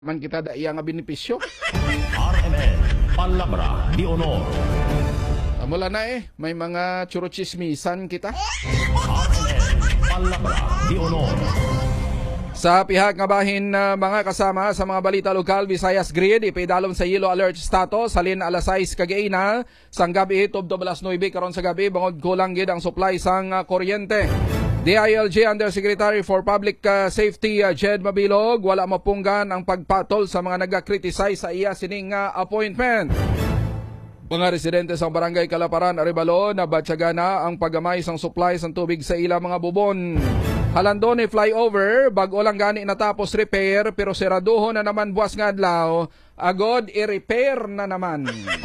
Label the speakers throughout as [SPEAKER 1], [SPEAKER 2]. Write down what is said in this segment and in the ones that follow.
[SPEAKER 1] man kita da iya nga benepisyo.
[SPEAKER 2] RMN Palabra de Honor.
[SPEAKER 1] Mula na may mga churochismisan kita.
[SPEAKER 2] RMN Palabra de Honor.
[SPEAKER 1] Sa pihak nga bahin mga kasama sa mga balita lokal, Visayas Grid ipidalom sa yellow alert status halin alas 6 kagaina sang gabi tubtob alas 9 karon sa gabi bangod kulang gid ang supply sang kuryente. DILG Undersecretary for Public Safety Jed Mabilog wala mapunggan ang pagpatol sa mga nagakriticize sa iya sining appointment. Mga residente sa barangay Kalaparan, Arevalo na batyaga na ang paggamay sang supply sang tubig sa ila mga bubon. Halando ni flyover, bago lang gani natapos repair pero siraduho na naman buwas nga adlaw, agod i-repair na naman.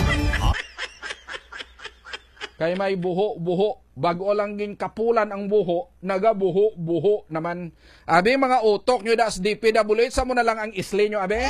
[SPEAKER 1] Kay may buho-buho, bago lang gin kapulan ang buho, nagabuho-buho naman. Abi mga utok nyo das DPWH, sa mo na lang ang isli nyo, abi?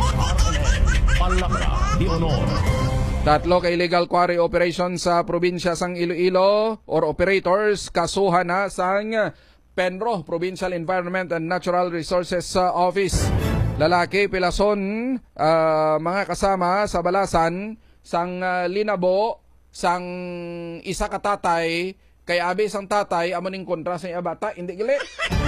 [SPEAKER 2] Palabra de Honor.
[SPEAKER 1] Tatlo ka illegal quarry operation sa probinsya sang Iloilo or operators kasuhan na sang Penro Provincial Environment and Natural Resources Office. Lalaki pilason mga kasama sa balasan sang Linabo sang isa ka tatay kay abi sang tatay amoning kontra sa iya bata hindi gali.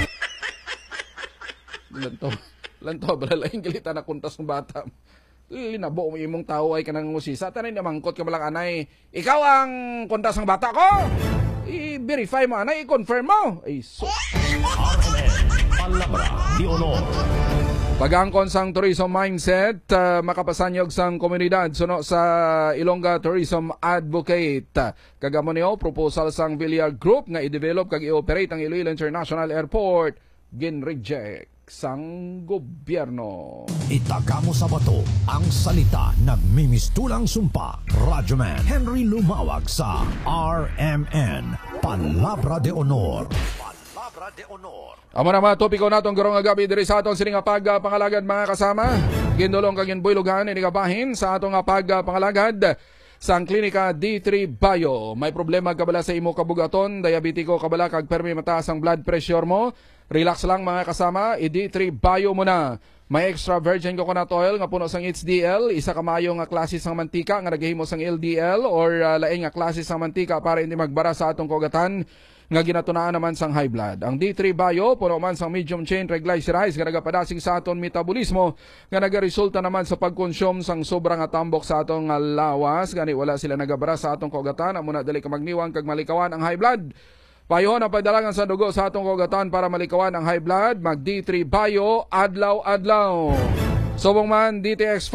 [SPEAKER 1] Lanto balalaing gilita na kontra sa bata. Linabo mo imong tao ay kanang musisa tanay na mangkot ka malang anay. Ikaw ang kontra sang bata ko. I-verify mo anay, i-confirm mo. Ay
[SPEAKER 2] RMN Palabra de Honor.
[SPEAKER 1] Pagangkon sang tourism mindset, makapasanyog sang komunidad suno sa Ilongga Tourism Advocate. Kagamo niyo proposal sang Villar Group nga i-develop kag i-operate ang Iloilo International Airport gin-reject sang gobyerno.
[SPEAKER 2] Itagamo sa bato ang salita nagmimistulang sumpa. Radyoman Henry Lumawag sa RMN Palabra de Honor. Palabra de Honor.
[SPEAKER 1] Amo na mga topiko natong garong agabi diri sa atong sining pagpangalagad mga kasama. Gindulong kag ginbuilugan ini kabahin sa atong pagpangalagad sang klinika D3 Bio. May problema kabala sa imo kabugaton, diabetiko kabala kag permi mataas ang blood pressure mo. Relax lang mga kasama, i-D3 Bio mo na. May extra virgin coconut oil nga puno sang HDL, isa ka maayo nga klase sang mantika nga nagahimo sang LDL or laing nga klase sang mantika para hindi magbara sa atong kugatan nga ginatunaan naman sang high blood. Ang D3 Bio puno man sang medium chain triglycerides nga nagapadasig sa aton metabolismo nga nagaresulta naman sa pagkonsume sang sobrang atambok sa atong lawas gani wala sila nagabara sa atong kugatan amo na dali ka magniwang kag malikawan ang high blood. Payon ang pagdalangan sa dugo sa atong kugatan para malikawan ang high blood, mag D3 Bio adlaw-adlaw. Subong man DTX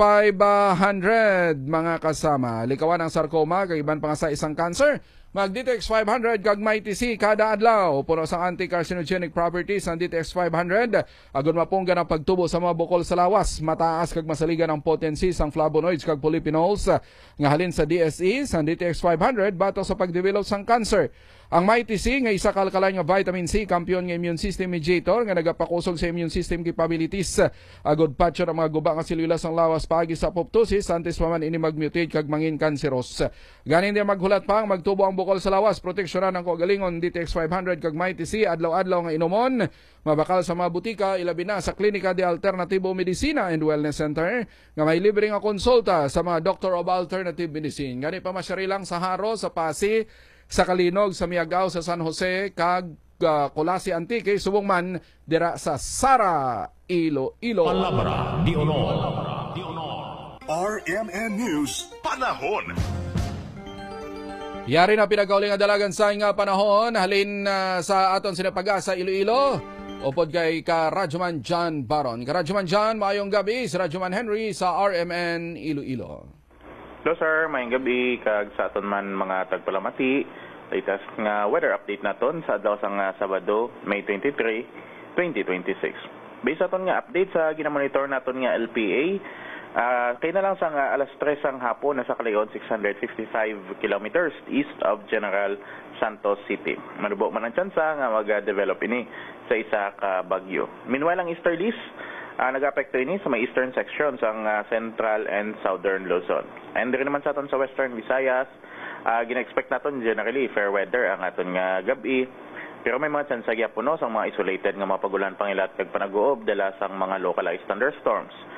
[SPEAKER 1] 500 mga kasama. Likawan ang sarcoma kag iban pa nga sa isang cancer. Mag DTX 500 kag may TC kada adlaw. Puno sang anti-carcinogenic properties ang DTX 500. Agon mapunggan ang pagtubo sa mga bukol sa lawas. Mataas kag masaligan ang potency sang flavonoids kag polyphenols nga halin sa DSE sang DTX 500 batok sa pagdevelop sang cancer. Ang MyTC nga isa kalkalay nga vitamin C, kampiyon nga immune system mediator nga nagapakusog sa immune system capabilities. Agod patcho ang mga guba nga selula sang lawas paagi sa apoptosis antes pa man ini magmutate kag mangin kanseros. Ganin din maghulat pa magtubo ang bukol sa lawas, proteksyonan ang kagalingon DTX 500 kag MyTC adlaw-adlaw nga inomon. Mabakal sa mga butika ilabi na sa Klinika de Alternativo Medicina and Wellness Center nga may libre nga konsulta sa mga Doctor of Alternative Medicine. Gani pa masyari lang sa Haro, sa Pasi, sa Kalinog, sa Miagao, sa San Jose, kag Colasi Antique, subong man dira sa Sara, Iloilo.
[SPEAKER 2] Palabra de Honor.
[SPEAKER 3] RMN News Panahon.
[SPEAKER 1] Yari na pinagauling nga dalagan sa nga panahon halin sa aton sinapag-asa Iloilo. Upod kay Radyoman John Baron. Radyoman John, maayong gabi. Si Radyoman Henry sa RMN Iloilo.
[SPEAKER 4] Hello sir, mayong gabi kag sa aton man mga tagpalamati. Latest nga weather update naton sa adlaw sang Sabado, May 23, 2026. Based sa aton nga update sa ginamonitor naton nga LPA, kay na lang sang alas 3 ang hapon nasa kalayon 655 kilometers east of General Santos City. Manubo man ang tsansa nga mag-develop ini sa isa ka bagyo. Meanwhile ang easterlies nag-apekto ini sa may eastern sections ang central and southern Luzon. And rin naman sa aton sa western Visayas, gina-expect naton generally fair weather ang aton nga gabi. Pero may mga tsansagya puno sa mga isolated nga mapagulan pangilat kag panaguob dala sang mga localized thunderstorms.